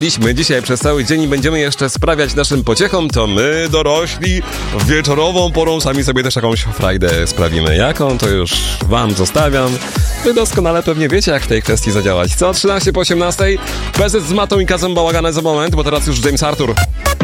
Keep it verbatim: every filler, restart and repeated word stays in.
Byliśmy dzisiaj przez cały dzień i będziemy jeszcze sprawiać naszym pociechom, to my, dorośli, wieczorową porą sami sobie też jakąś frajdę sprawimy. Jaką, to już wam zostawiam. Wy doskonale pewnie wiecie, jak w tej kwestii zadziałać. Co? trzynaście po osiemnastej? P Z z Matą i Kazem Bałaganem za moment, bo teraz już James Arthur.